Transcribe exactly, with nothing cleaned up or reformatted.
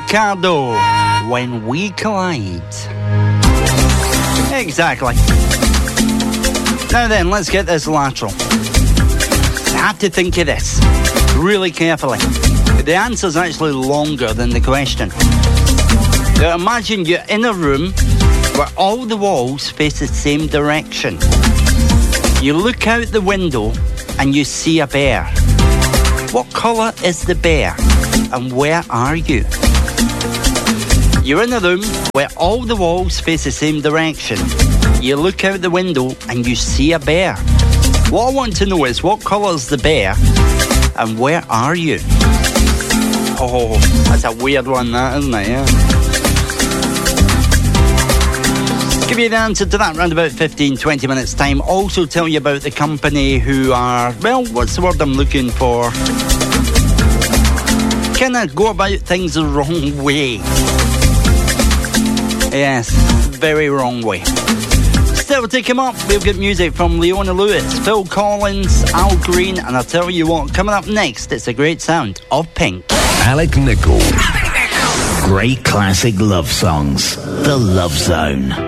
Ricardo, When We Collide. Exactly. Now then, let's get this lateral. You have to think of this really carefully. The answer's actually longer than the question. Now imagine you're in a room where all the walls face the same direction. You look out the window and you see a bear. What colour is the bear? And where are you? You're in a room where all the walls face the same direction. You look out the window and you see a bear. What I want to know is, what colour is the bear and where are you? Oh, that's a weird one, that, isn't it? Yeah. Give you the answer to that around about fifteen, twenty minutes time. Also tell you about the company who are, well, what's the word I'm looking for? Kind of go about things the wrong way. Yes, very wrong way. Still take him up. We'll get music from Leona Lewis, Phil Collins, Al Green, and I'll tell you what, coming up next, it's a great sound of Pink. Alec Nichol. Great classic love songs. The Love Zone.